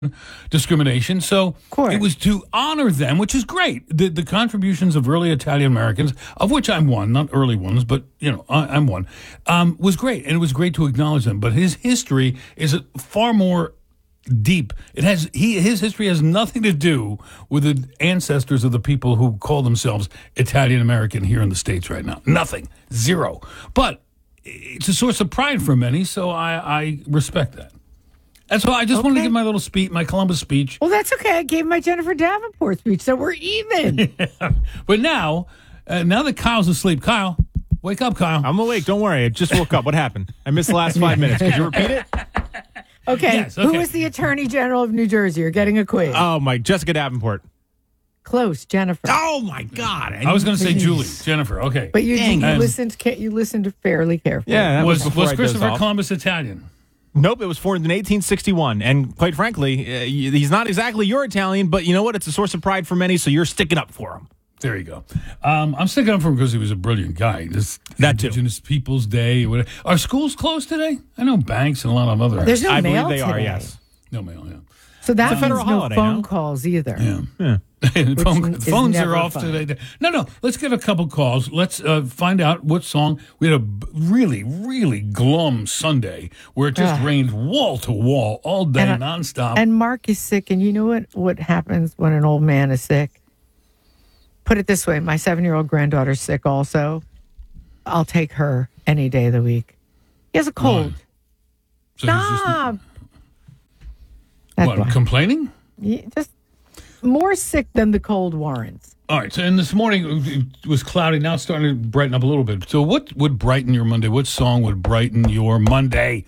discrimination. So course. it was to honor them, which is great. The contributions of early Italian Americans, of which I'm one, not early ones, but I'm one, was great, and it was great to acknowledge them. But his history is far more deep. His history has nothing to do with the ancestors of the people who call themselves Italian American here in the States right now. Nothing, zero. But it's a source of pride for many, so I respect that. And so I just wanted to give my little speech, my Columbus speech. Well, that's okay. I gave my Jennifer Davenport speech, so we're even. But now that Kyle's asleep, Kyle, wake up, Kyle. I'm awake. Don't worry. I just woke up. What happened? I missed the last 5 minutes. Could you repeat it? Okay. Yes, okay. Who is the Attorney General of New Jersey? You're getting a quiz. Oh, my. Jessica Davenport. Close, Jennifer. Oh, my God. I was going to say Julie. Jennifer, okay. But you listened fairly carefully. Yeah, that was before I dozed Christopher off. Columbus Italian? Nope, it was formed in 1861. And quite frankly, he's not exactly your Italian, but you know what? It's a source of pride for many, so you're sticking up for him. There you go. I'm sticking up for him because he was a brilliant guy. This That too. Indigenous Peoples Day. Whatever. Are schools closed today? I know banks and a lot of other. There's no I mail believe they today. are, yes. No mail, yeah. So that It's a federal means no holiday phone now. calls either. Yeah. is Phones are never off fun. today. No. Let's get a couple calls. Let's find out what song. We had a really, really glum Sunday where it just rained wall to wall all day, nonstop. And Mark is sick, and you know what happens when an old man is sick? Put it this way, my 7-year-old granddaughter's sick also. I'll take her any day of the week. He has a cold. So he's just- Stop. That's what, why. complaining? Just more sick than the cold warrants. All right, so in this morning it was cloudy. Now it's starting to brighten up a little bit. So what would brighten your Monday? What song would brighten your Monday?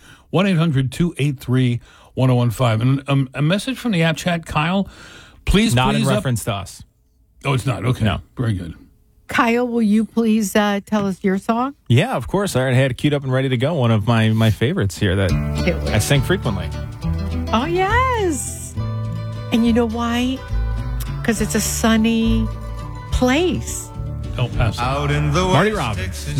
1-800-283-1015. And a message from the app chat, Kyle, please Not in up- reference to us. Oh, it's not? Okay. No. Very good. Kyle, will you please tell us your song? Yeah, of course. I already had it queued up and ready to go. One of my favorites here that I sing frequently. Oh, yes. And you know why? Because it's a sunny place. El Paso. Out in the Marty West Robbins. Texas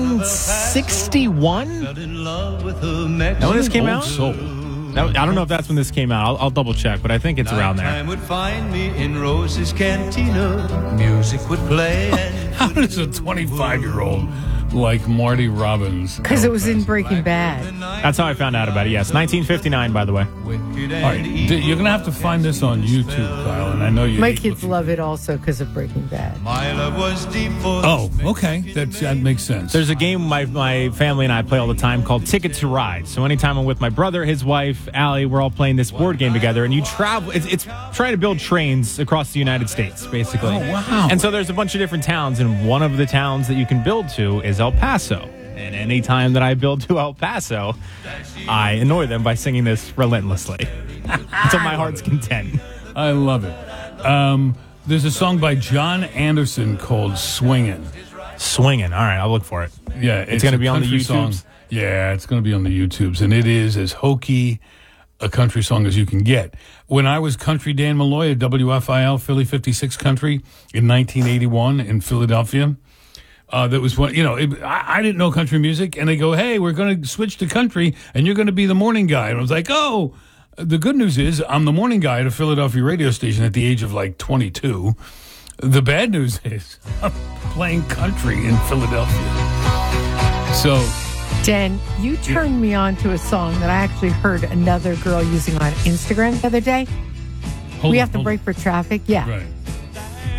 1961? fell in love with a Know when Mexican this came Old out? soul. No, I don't know if that's when this came out. I'll double check, but I think it's around there. Nighttime would find me in Rose's cantina. Music would play and How does a 25-year-old like Marty Robbins? Because it was in Breaking Bad. That's how I found out about it, yes. 1959, by the way. wicked All right, and evil. you're going to have to find this on YouTube, Kyle, and I know you. My hate kids looking- love it also because of Breaking Bad. My love was deep for Oh, okay. That makes sense. There's a game my family and I play all the time called Ticket to Ride. So anytime I'm with my brother, his wife, Allie, we're all playing this board game together, and you travel. It's trying to build trains across the United States, basically. Oh, wow. And so there's a bunch of different towns, and one of the towns that you can build to is El Paso. And any time that I build to El Paso, I annoy them by singing this relentlessly until my heart's content. I love it. There's a song by John Anderson called "Swingin'." Swinging. All right, I'll look for it. Yeah, It's gonna a be on the country song. YouTubes? Yeah, it's going to be on the YouTubes, and it is as hokey a country song as you can get. When I was Country Dan Malloy at WFIL Philly 56 Country in 1981 in Philadelphia, that was when I didn't know country music, and they go, "Hey, we're going to switch to country, and you're going to be the morning guy." And I was like, "Oh." The good news is I'm the morning guy at a Philadelphia radio station at the age of like 22. The bad news is I'm playing country in Philadelphia. So, Dan, you turned me on to a song that I actually heard another girl using on Instagram the other day. We have to break for traffic. Yeah. Right.